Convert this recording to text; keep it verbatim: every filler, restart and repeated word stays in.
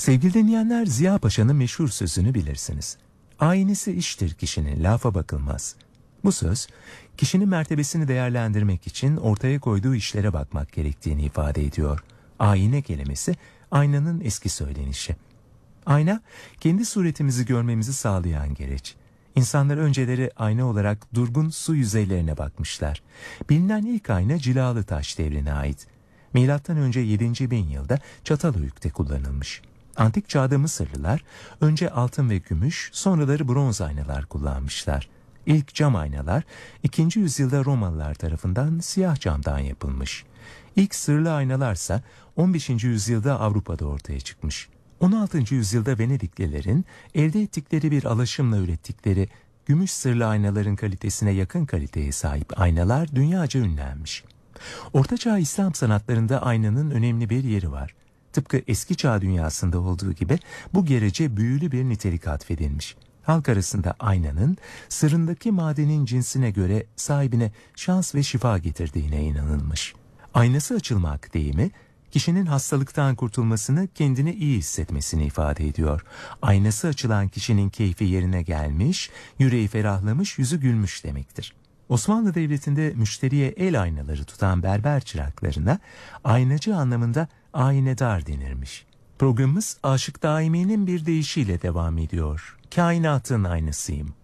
Sevgili dinleyenler, Ziya Paşa'nın meşhur sözünü bilirsiniz. Aynesi iştir kişinin, lafa bakılmaz. Bu söz, kişinin mertebesini değerlendirmek için ortaya koyduğu işlere bakmak gerektiğini ifade ediyor. Ayine kelimesi, aynanın eski söylenişi. Ayna, kendi suretimizi görmemizi sağlayan gereç. İnsanlar önceleri ayna olarak durgun su yüzeylerine bakmışlar. Bilinen ilk ayna Cilalı Taş devrine ait. Milattan önce yedinci bin yılda Çatalhöyük'te kullanılmış. Antik çağda Mısırlılar önce altın ve gümüş, sonraları bronz aynalar kullanmışlar. İlk cam aynalar ikinci yüzyılda Romalılar tarafından siyah camdan yapılmış. İlk sırlı aynalarsa on beşinci yüzyılda Avrupa'da ortaya çıkmış. on altıncı yüzyılda Venediklilerin elde ettikleri bir alaşımla ürettikleri gümüş sırlı aynaların kalitesine yakın kaliteye sahip aynalar dünyaca ünlenmiş. Ortaçağ İslam sanatlarında aynanın önemli bir yeri var. Tıpkı eski çağ dünyasında olduğu gibi bu gerece büyülü bir nitelik atfedilmiş. Halk arasında aynanın sırrındaki madenin cinsine göre sahibine şans ve şifa getirdiğine inanılmış. Aynası açılmak deyimi, kişinin hastalıktan kurtulmasını, kendini iyi hissetmesini ifade ediyor. Aynası açılan kişinin keyfi yerine gelmiş, yüreği ferahlamış, yüzü gülmüş demektir. Osmanlı Devleti'nde müşteriye el aynaları tutan berber çıraklarına aynacı anlamında aynedar denirmiş. Programımız Aşık Daimi'nin bir deyişiyle devam ediyor. Kainatın aynasıyım.